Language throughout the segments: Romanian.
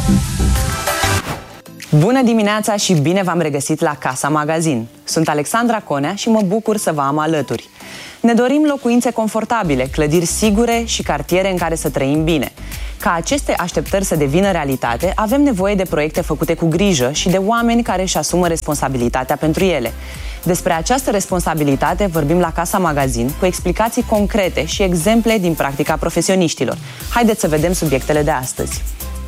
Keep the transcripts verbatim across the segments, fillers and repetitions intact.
Bună dimineața și bine v-am regăsit la Casa Magazin. Sunt Alexandra Conea și mă bucur să vă am alături. Ne dorim locuințe confortabile, clădiri sigure și cartiere în care să trăim bine. Ca aceste așteptări să devină realitate, avem nevoie de proiecte făcute cu grijă și de oameni care își asumă responsabilitatea pentru ele. Despre această responsabilitate vorbim la Casa Magazin, cu explicații concrete și exemple din practica profesioniștilor. Haideți să vedem subiectele de astăzi.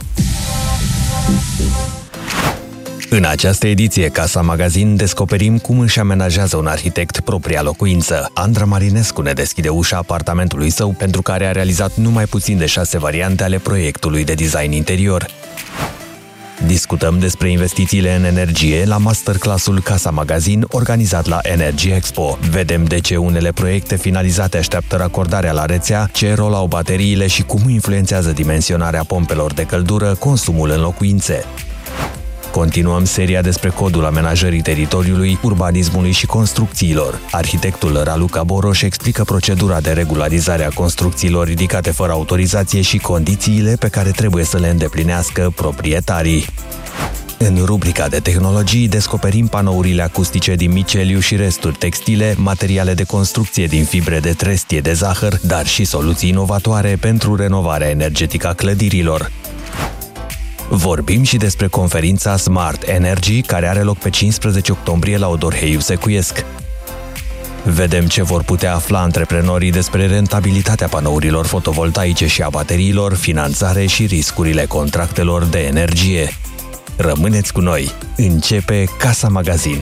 În această ediție Casa Magazin descoperim cum își amenajează un arhitect propria locuință. Andra Marinescu ne deschide ușa apartamentului său, pentru care a realizat numai puțin de șase variante ale proiectului de design interior. Discutăm despre investițiile în energie la masterclassul Casa Magazin organizat la Energy Expo. Vedem de ce unele proiecte finalizate așteaptă racordarea la rețea, ce rol au bateriile și cum influențează dimensionarea pompelor de căldură consumul în locuințe. Continuăm seria despre codul amenajării teritoriului, urbanismului și construcțiilor. Arhitectul Raluca Boroș explică procedura de regularizare a construcțiilor ridicate fără autorizație și condițiile pe care trebuie să le îndeplinească proprietarii. În rubrica de tehnologii descoperim panourile acustice din miceliu și resturi textile, materiale de construcție din fibre de trestie de zahăr, dar și soluții inovatoare pentru renovarea energetică a clădirilor. Vorbim și despre conferința Smart Energy, care are loc pe cincisprezece octombrie la Odorheiu Secuiesc. Vedem ce vor putea afla antreprenorii despre rentabilitatea panourilor fotovoltaice și a bateriilor, finanțare și riscurile contractelor de energie. Rămâneți cu noi! Începe Casa Magazin!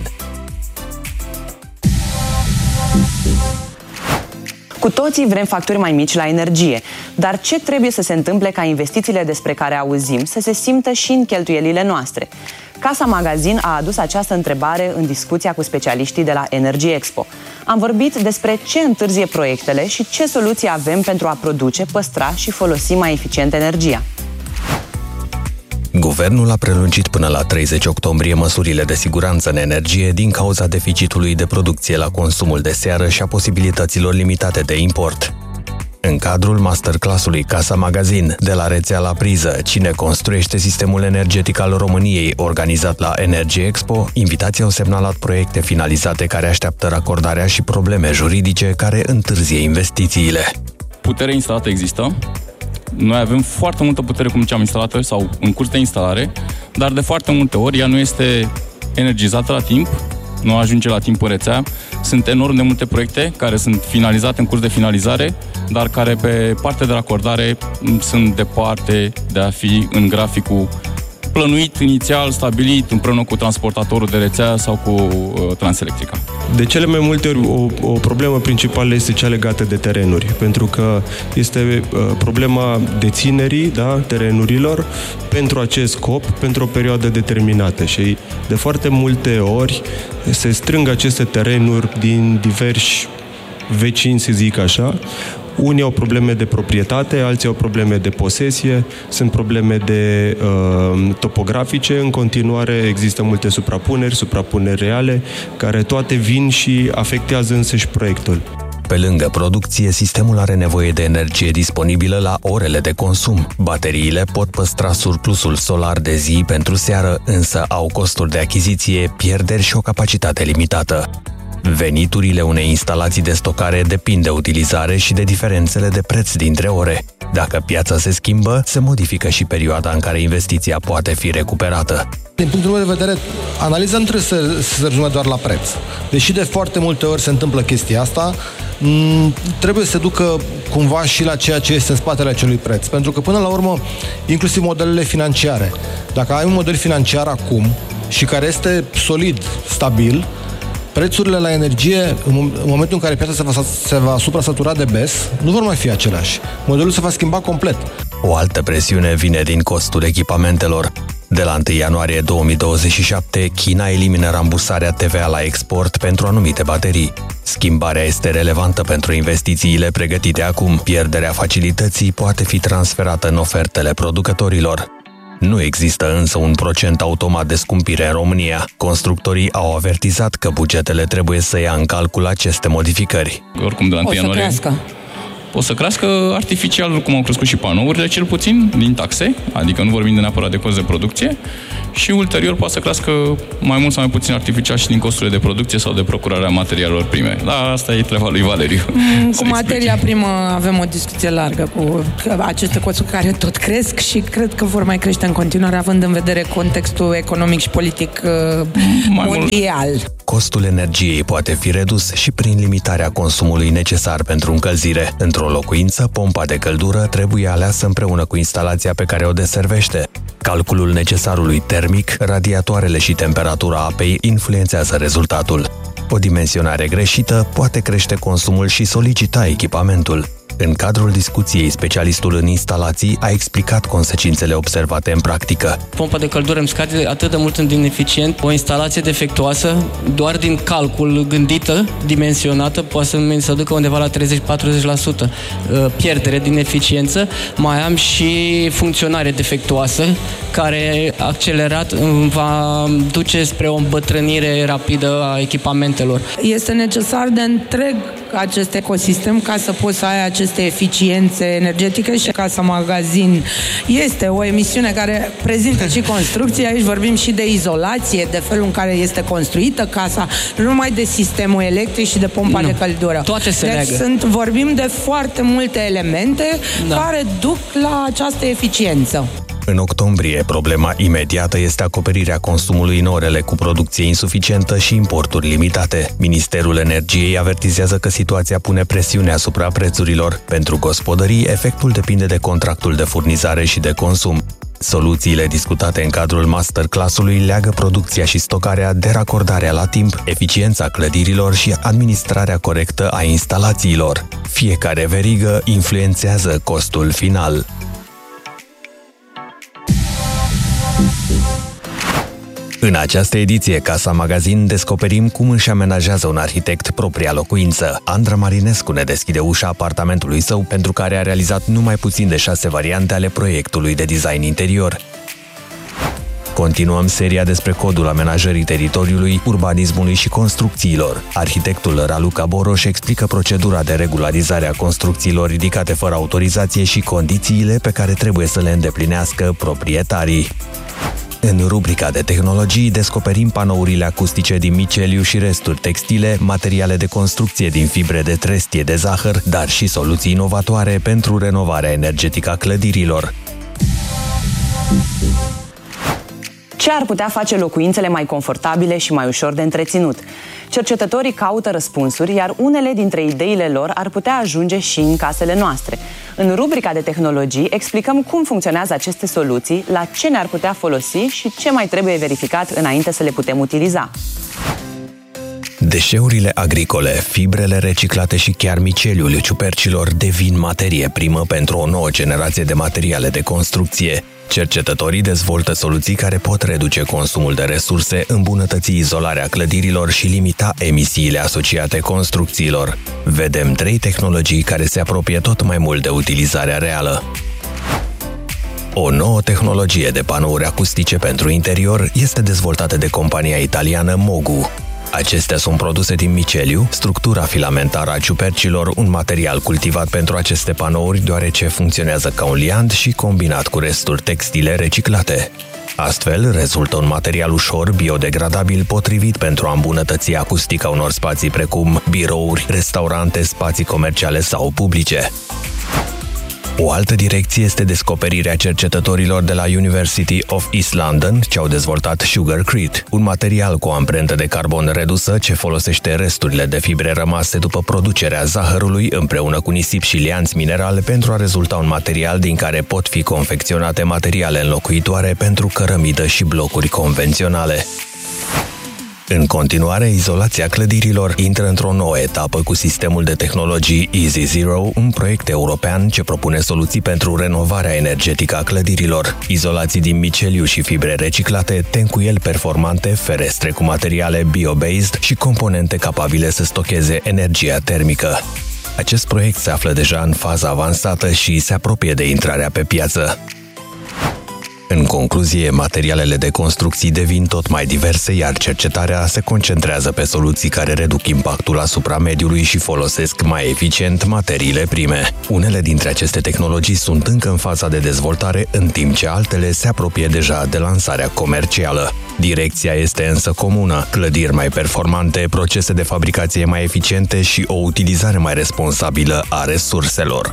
Cu toții vrem facturi mai mici la energie, dar ce trebuie să se întâmple ca investițiile despre care auzim să se simtă și în cheltuielile noastre? Casa Magazin a adus această întrebare în discuția cu specialiștii de la Energy Expo. Am vorbit despre ce întârzie proiectele și ce soluții avem pentru a produce, păstra și folosi mai eficient energia. Guvernul a prelungit până la treizeci octombrie măsurile de siguranță în energie din cauza deficitului de producție la consumul de seară și a posibilităților limitate de import. În cadrul masterclassului Casa Magazin, de la rețea la priză, cine construiește sistemul energetic al României, organizat la Energy Expo, invitații au semnalat proiecte finalizate care așteaptă racordarea și probleme juridice care întârzie investițiile. Puterea instalată există. Noi avem foarte multă putere cum cea instalată sau în curs de instalare, dar de foarte multe ori ea nu este energizată la timp, nu ajunge la timp în rețea. Sunt enorm de multe proiecte care sunt finalizate în curs de finalizare, dar care pe partea de racordare sunt departe de a fi în graficul plănuit, inițial, stabilit, împreună cu transportatorul de rețea sau cu uh, Transelectrica. De cele mai multe ori, o, o problemă principală este cea legată de terenuri, pentru că este uh, problema deținerii, da, terenurilor pentru acest scop, pentru o perioadă determinată și de foarte multe ori se strâng aceste terenuri din diversi vecini, să zic așa. Unii au probleme de proprietate, alții au probleme de posesie, sunt probleme de uh, topografice. În continuare există multe suprapuneri, suprapuneri reale, care toate vin și afectează însăși proiectul. Pe lângă producție, sistemul are nevoie de energie disponibilă la orele de consum. Bateriile pot păstra surplusul solar de zi pentru seară, însă au costuri de achiziție, pierderi și o capacitate limitată. Veniturile unei instalații de stocare depind de utilizare și de diferențele de preț dintre ore. Dacă piața se schimbă, se modifică și perioada în care investiția poate fi recuperată. Din punctul meu de vedere, analiza nu trebuie să se rezume doar la preț. Deși de foarte multe ori se întâmplă chestia asta, trebuie să se ducă cumva și la ceea ce este în spatele acelui preț. Pentru că până la urmă, inclusiv modelele financiare. Dacă ai un model financiar acum și care este solid, stabil, prețurile la energie, în momentul în care piața se va, se va supra-satura de B E S, nu vor mai fi aceleași. Modelul se va schimba complet. O altă presiune vine din costul echipamentelor. De la întâi ianuarie două mii douăzeci și șapte, China elimină rambursarea T V A la export pentru anumite baterii. Schimbarea este relevantă pentru investițiile pregătite acum. Pierderea facilității poate fi transferată în ofertele producătorilor. Nu există însă un procent automat de scumpire în România. Constructorii au avertizat că bugetele trebuie să ia în calcul aceste modificări. Oricum, de la întâi ianuarie o să crească artificial, cum au crescut și panourile, cel puțin din taxe, adică nu vorbim de neapărat de cost de producție, și ulterior poate să crească mai mult sau mai puțin artificial și din costurile de producție sau de procurarea materialelor prime. Dar asta e treaba lui Valeriu. Mm, cu materia primă avem o discuție largă cu aceste costuri care tot cresc și cred că vor mai crește în continuare, având în vedere contextul economic și politic uh, mondial. Costul energiei poate fi redus și prin limitarea consumului necesar pentru încălzire. Într-o locuință, pompa de căldură trebuie aleasă împreună cu instalația pe care o deservește. Calculul necesarului termic, radiatoarele și temperatura apei influențează rezultatul. O dimensionare greșită poate crește consumul și solicita echipamentul. În cadrul discuției, specialistul în instalații a explicat consecințele observate în practică. Pompa de căldură îmi scade atât de mult în ineficient. O instalație defectuoasă, doar din calcul gândită, dimensionată, poate să-mi să ducă undeva la treizeci-patruzeci la sută pierdere din eficiență. Mai am și funcționare defectuoasă, care accelerat va duce spre o îmbătrânire rapidă a echipamentelor. Este necesar de întreg acest ecosistem ca să poți să ai aceste eficiențe energetice și Casa Magazin este o emisiune care prezintă și construcții. Aici vorbim și de izolație, de felul în care este construită casa, nu numai de sistemul electric și de pompa nu. de căldură. Toate se deci leagă. Sunt, vorbim de foarte multe elemente da. care duc la această eficiență. În octombrie, problema imediată este acoperirea consumului în orele cu producție insuficientă și importuri limitate. Ministerul Energiei avertizează că situația pune presiune asupra prețurilor. Pentru gospodării, efectul depinde de contractul de furnizare și de consum. Soluțiile discutate în cadrul masterclass-ului leagă producția și stocarea de racordarea la timp, eficiența clădirilor și administrarea corectă a instalațiilor. Fiecare verigă influențează costul final. În această ediție Casa Magazin descoperim cum își amenajează un arhitect propria locuință. Andra Marinescu ne deschide ușa apartamentului său, pentru care a realizat numai puțin de șase variante ale proiectului de design interior. Continuăm seria despre codul amenajării teritoriului, urbanismului și construcțiilor. Arhitectul Raluca Boroș explică procedura de regularizare a construcțiilor ridicate fără autorizație și condițiile pe care trebuie să le îndeplinească proprietarii. În rubrica de tehnologii descoperim panourile acustice din miceliu și resturi textile, materiale de construcție din fibre de trestie de zahăr, dar și soluții inovatoare pentru renovarea energetică a clădirilor. Ce ar putea face locuințele mai confortabile și mai ușor de întreținut? Cercetătorii caută răspunsuri, iar unele dintre ideile lor ar putea ajunge și în casele noastre. În rubrica de tehnologii explicăm cum funcționează aceste soluții, la ce ne-ar putea folosi și ce mai trebuie verificat înainte să le putem utiliza. Deșeurile agricole, fibrele reciclate și chiar miceliul ciupercilor devin materie primă pentru o nouă generație de materiale de construcție. Cercetătorii dezvoltă soluții care pot reduce consumul de resurse, îmbunătăți izolarea clădirilor și limita emisiile asociate construcțiilor. Vedem trei tehnologii care se apropie tot mai mult de utilizarea reală. O nouă tehnologie de panouri acustice pentru interior este dezvoltată de compania italiană Mogu. Acestea sunt produse din miceliu, structura filamentară a ciupercilor, un material cultivat pentru aceste panouri deoarece funcționează ca un liant și combinat cu resturi textile reciclate. Astfel, rezultă un material ușor, biodegradabil, potrivit pentru a îmbunătăți acustica unor spații precum birouri, restaurante, spații comerciale sau publice. O altă direcție este descoperirea cercetătorilor de la University of East London, ce au dezvoltat Sugarcrete, un material cu o amprentă de carbon redusă ce folosește resturile de fibre rămase după producerea zahărului împreună cu nisip și lianți minerale pentru a rezulta un material din care pot fi confecționate materiale înlocuitoare pentru cărămidă și blocuri convenționale. În continuare, izolația clădirilor intră într-o nouă etapă cu sistemul de tehnologii Easy Zero, un proiect european ce propune soluții pentru renovarea energetică a clădirilor. Izolații din miceliu și fibre reciclate, tencuieli performante, ferestre cu materiale bio-based și componente capabile să stocheze energia termică. Acest proiect se află deja în faza avansată și se apropie de intrarea pe piață. În concluzie, materialele de construcții devin tot mai diverse, iar cercetarea se concentrează pe soluții care reduc impactul asupra mediului și folosesc mai eficient materiile prime. Unele dintre aceste tehnologii sunt încă în faza de dezvoltare, în timp ce altele se apropie deja de lansarea comercială. Direcția este însă comună: clădiri mai performante, procese de fabricație mai eficiente și o utilizare mai responsabilă a resurselor.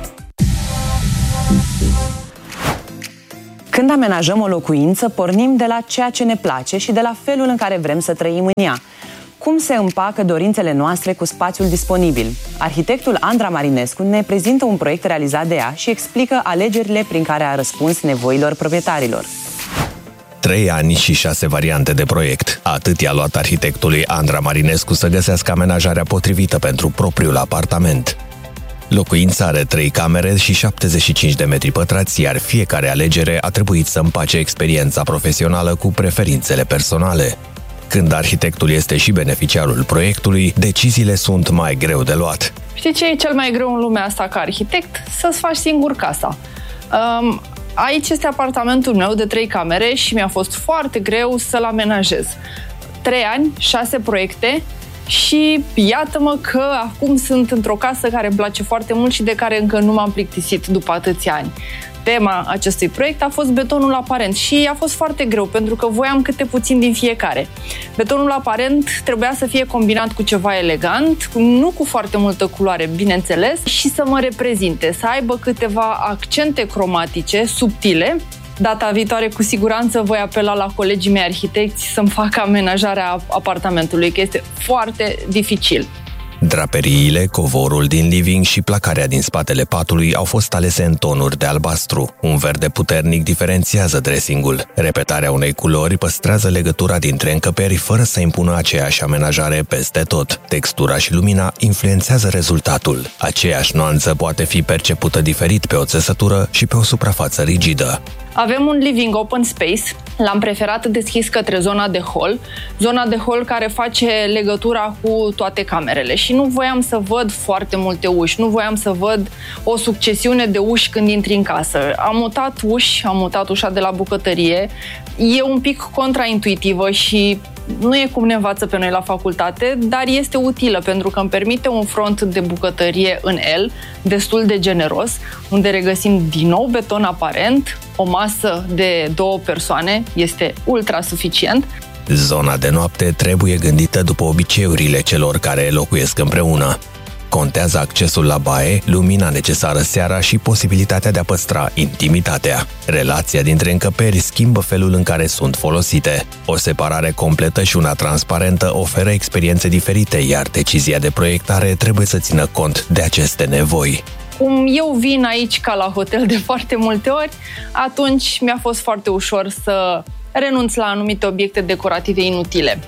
Când amenajăm o locuință, pornim de la ceea ce ne place și de la felul în care vrem să trăim în ea. Cum se împacă dorințele noastre cu spațiul disponibil? Arhitectul Andra Marinescu ne prezintă un proiect realizat de ea și explică alegerile prin care a răspuns nevoilor proprietarilor. Trei ani și șase variante de proiect. Atât i-a luat arhitectului Andra Marinescu să găsească amenajarea potrivită pentru propriul apartament. Locuința are trei camere și șaptezeci și cinci de metri pătrați, iar fiecare alegere a trebuit să împace experiența profesională cu preferințele personale. Când arhitectul este și beneficiarul proiectului, deciziile sunt mai greu de luat. Știi ce e cel mai greu în lumea asta ca arhitect? Să-ți faci singur casa. Um, aici este apartamentul meu de trei camere și mi-a fost foarte greu să-l amenajez. Trei ani, șase proiecte și iată-mă că acum sunt într-o casă care îmi place foarte mult și de care încă nu m-am plictisit după atâția ani. Tema acestui proiect a fost betonul aparent și a fost foarte greu pentru că voiam câte puțin din fiecare. Betonul aparent trebuia să fie combinat cu ceva elegant, nu cu foarte multă culoare, bineînțeles, și să mă reprezinte, să aibă câteva accente cromatice subtile. Data viitoare, cu siguranță, voi apela la colegii mei arhitecți să-mi facă amenajarea apartamentului, că este foarte dificil. Draperiile, covorul din living și placarea din spatele patului au fost alese în tonuri de albastru. Un verde puternic diferențiază dressingul. Repetarea unei culori păstrează legătura dintre încăperi fără să impună aceeași amenajare peste tot. Textura și lumina influențează rezultatul. Aceeași nuanță poate fi percepută diferit pe o țesătură și pe o suprafață rigidă. Avem un living open space, l-am preferat deschis către zona de hall, zona de hall care face legătura cu toate camerele și nu voiam să văd foarte multe uși, nu voiam să văd o succesiune de uși când intri în casă. Am mutat uși, am mutat ușa de la bucătărie, e un pic contraintuitivă și nu e cum ne învață pe noi la facultate, dar este utilă pentru că îmi permite un front de bucătărie în L, destul de generos, unde regăsim din nou beton aparent, o masă de două persoane, este ultra suficient. Zona de noapte trebuie gândită după obiceiurile celor care locuiesc împreună. Contează accesul la baie, lumina necesară seara și posibilitatea de a păstra intimitatea. Relația dintre încăperi schimbă felul în care sunt folosite. O separare completă și una transparentă oferă experiențe diferite, iar decizia de proiectare trebuie să țină cont de aceste nevoi. Cum eu vin aici ca la hotel de foarte multe ori, atunci mi-a fost foarte ușor să renunț la anumite obiecte decorative inutile.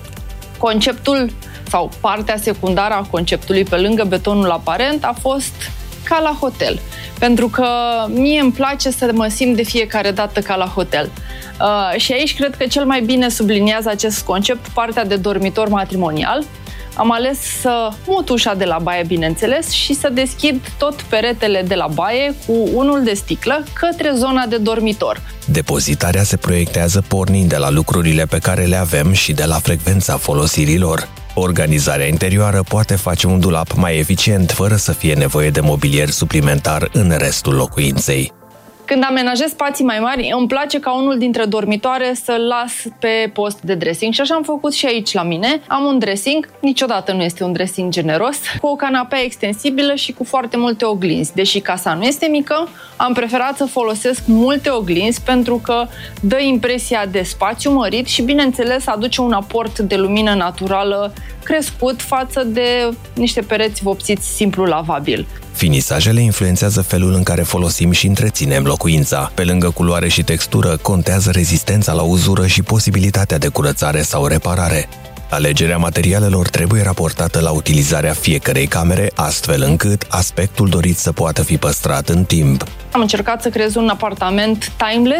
Conceptul sau partea secundară a conceptului pe lângă betonul aparent a fost ca la hotel. Pentru că mie îmi place să mă simt de fiecare dată ca la hotel. Uh, și aici cred că cel mai bine subliniază acest concept partea de dormitor matrimonial. Am ales să mut ușa de la baie, bineînțeles, și să deschid tot peretele de la baie cu unul de sticlă către zona de dormitor. Depozitarea se proiectează pornind de la lucrurile pe care le avem și de la frecvența folosirii lor. Organizarea interioară poate face un dulap mai eficient fără să fie nevoie de mobilier suplimentar în restul locuinței. Când amenajez spații mai mari, îmi place ca unul dintre dormitoare să-l las pe post de dressing și așa am făcut și aici la mine. Am un dressing, niciodată nu este un dressing generos, cu o canapea extensibilă și cu foarte multe oglinzi. Deși casa nu este mică, am preferat să folosesc multe oglinzi pentru că dă impresia de spațiu mărit și, bineînțeles, aduce un aport de lumină naturală crescut față de niște pereți vopsiți simplu lavabil. Finisajele influențează felul în care folosim și întreținem locuința. Pe lângă culoare și textură, contează rezistența la uzură și posibilitatea de curățare sau reparare. Alegerea materialelor trebuie raportată la utilizarea fiecărei camere, astfel încât aspectul dorit să poată fi păstrat în timp. Am încercat să creez un apartament timeless,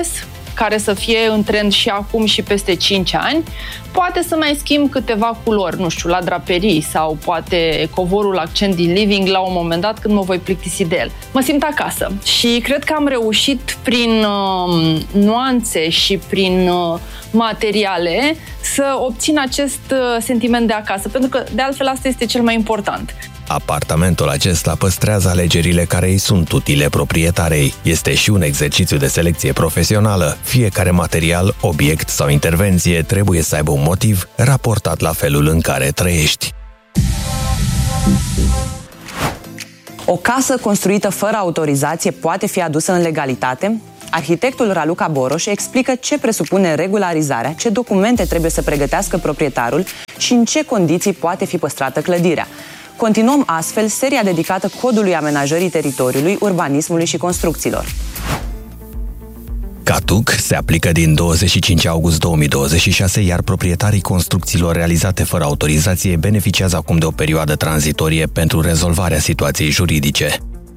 care să fie în trend și acum și peste cinci ani. Poate să mai schimb câteva culori, nu știu, la draperii sau poate covorul accent din living la un moment dat când mă voi plictisi de el. Mă simt acasă și cred că am reușit prin uh, nuanțe și prin uh, materiale să obțin acest uh, sentiment de acasă, pentru că de altfel asta este cel mai important. Apartamentul acesta păstrează alegerile care îi sunt utile proprietarei. Este și un exercițiu de selecție profesională. Fiecare material, obiect sau intervenție trebuie să aibă un motiv raportat la felul în care trăiești. O casă construită fără autorizație poate fi adusă în legalitate? Arhitectul Raluca Boroș explică ce presupune regularizarea, ce documente trebuie să pregătească proprietarul și în ce condiții poate fi păstrată clădirea. Continuăm astfel seria dedicată codului amenajării teritoriului, urbanismului și construcțiilor. CATUC se aplică din douăzeci și cinci august două mii douăzeci și șase, iar proprietarii construcțiilor realizate fără autorizație beneficiază acum de o perioadă tranzitorie pentru rezolvarea situației juridice.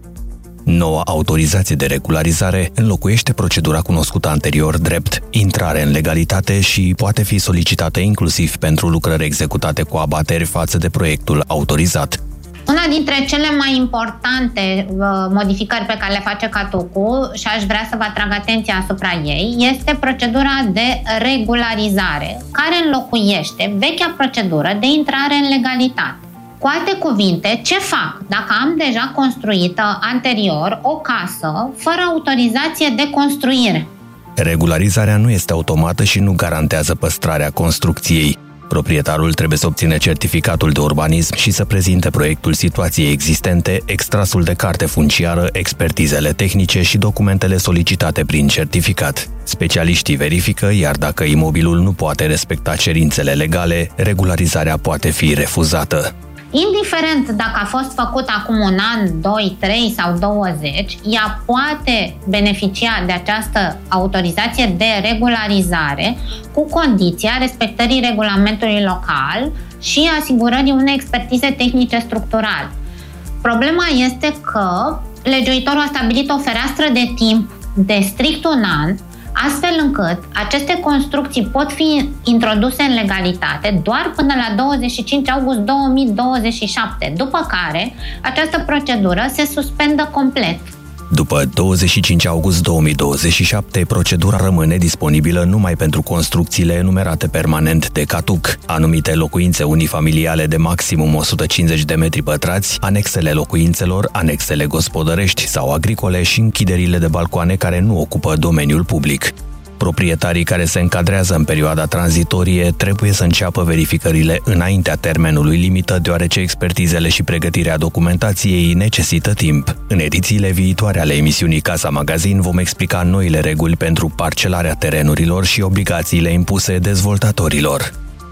Noua autorizație de regularizare înlocuiește procedura cunoscută anterior drept intrare în legalitate și poate fi solicitată inclusiv pentru lucrări executate cu abateri față de proiectul autorizat. Una dintre cele mai importante uh, modificări pe care le face CATUC-ul, și aș vrea să vă atrag atenția asupra ei, este procedura de regularizare, care înlocuiește vechea procedură de intrare în legalitate. Cu alte cuvinte, ce fac dacă am deja construită anterior o casă fără autorizație de construire? Regularizarea nu este automată și nu garantează păstrarea construcției. Proprietarul trebuie să obțină certificatul de urbanism și să prezinte proiectul situației existente, extrasul de carte funciară, expertizele tehnice și documentele solicitate prin certificat. Specialiștii verifică, iar dacă imobilul nu poate respecta cerințele legale, regularizarea poate fi refuzată. Indiferent dacă a fost făcut acum un an, doi, trei sau douăzeci, ea poate beneficia de această autorizație de regularizare cu condiția respectării regulamentului local și asigurării unei expertize tehnice structurale. Problema este că legiuitorul a stabilit o fereastră de timp de strict un an, astfel încât aceste construcții pot fi introduse în legalitate doar până la douăzeci și cinci august două mii douăzeci și șapte, după care această procedură se suspendă complet. După douăzeci și cinci august două mii douăzeci și șapte, procedura rămâne disponibilă numai pentru construcțiile enumerate permanent de CATUC, anumite locuințe unifamiliale de maximum o sută cincizeci de metri pătrați, anexele locuințelor, anexele gospodărești sau agricole și închiderile de balcoane care nu ocupă domeniul public. Proprietarii care se încadrează în perioada tranzitorie trebuie să înceapă verificările înaintea termenului limită, deoarece expertizele și pregătirea documentației necesită timp. În edițiile viitoare ale emisiunii Casa Magazin vom explica noile reguli pentru parcelarea terenurilor și obligațiile impuse dezvoltatorilor.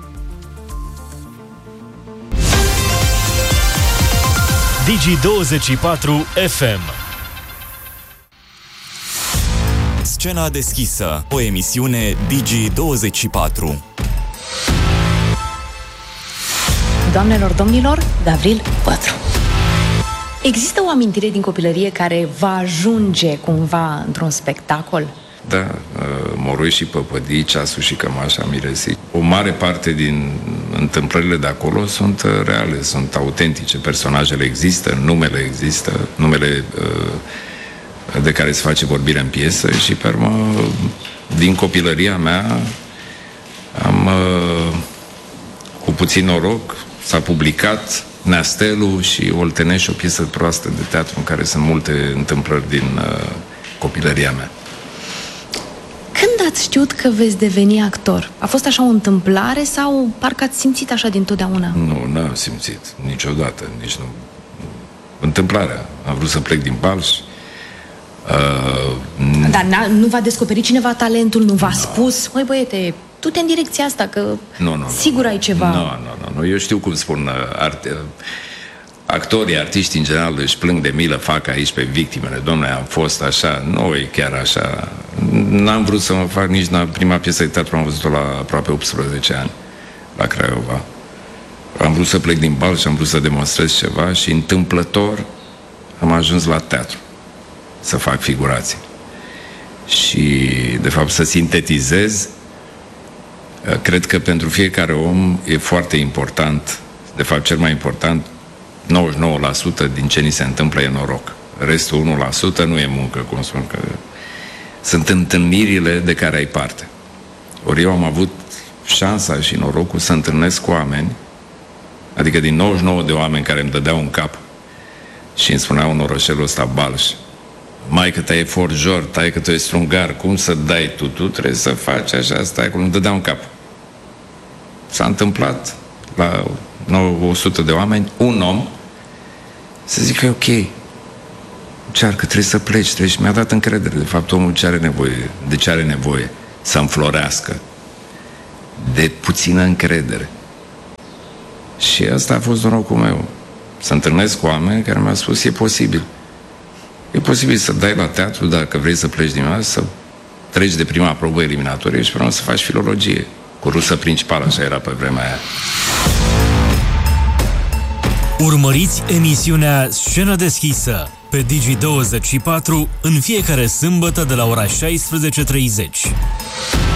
Digi douăzeci și patru F M. Scena deschisă, o emisiune Digi douăzeci și patru. Doamnelor, domnilor, Gavril patru. Există o amintire din copilărie care va ajunge cumva într-un spectacol? Da, Moroi și Păpădii, Ceasul și Cămașa Miresit. O mare parte din întâmplările de acolo sunt reale, sunt autentice. Personajele există, numele există, numele de care se face vorbirea în piesă și, pe urmă, din copilăria mea am, cu puțin noroc, s-a publicat Neastelu și Oltenești, o piesă proastă de teatru în care sunt multe întâmplări din uh, copilăria mea. Când ați știut că veți deveni actor? A fost așa o întâmplare sau parcă ați simțit așa dintotdeauna? Nu, n-am simțit niciodată, nici nu. Întâmplarea. Am vrut să plec din Balș. Uh, Dar nu v-a descoperit cineva talentul, nu v-a no. spus, măi băiete, du-te în direcția asta, că no, no, sigur no. ai ceva. Nu, nu, nu, eu știu cum spun, art, actorii, artiștii în general își plâng de milă, fac aici pe victimele, domnule, am fost așa, nu e chiar așa. N-am vrut să mă fac nici la prima piesă de teatru, am văzut-o la aproape optsprezece ani, la Craiova. Am vrut să plec din Bal și am vrut să demonstrez ceva și întâmplător am ajuns la teatru să fac figurații. și, de fapt, să sintetizez, cred că pentru fiecare om e foarte important, de fapt cel mai important, nouăzeci și nouă la sută din ce ni se întâmplă e noroc. Restul unu la sută nu e muncă, cum spun, că sunt întâlnirile de care ai parte. Ori eu am avut șansa și norocul să întâlnesc cu oameni, adică din nouăzeci și nouă de oameni care îmi dădeau un cap și îmi spuneau în orășelul ăsta Balș, maică ta e forjor, taică tu e strungar, cum să dai tu? Tu trebuie să faci așa, stai acolo, îmi dădeau un cap. S-a întâmplat la o sută de oameni, un om să zică, ok, încearcă, trebuie să pleci, trebuie, și mi-a dat încredere. De fapt, omul ce are nevoie, de ce are nevoie? Să înflorească. De puțină încredere. Și asta a fost norocul meu. Să întâlnesc cu oameni care mi-au spus, e posibil. E posibil să dai la teatru, dacă vrei să pleci din masă, să treci de prima probă eliminatorie și până să faci filologie. Cu rusă principală, așa era pe vremea aia. Urmăriți emisiunea Scenă deschisă pe Digi douăzeci și patru în fiecare sâmbătă de la ora șaisprezece și treizeci.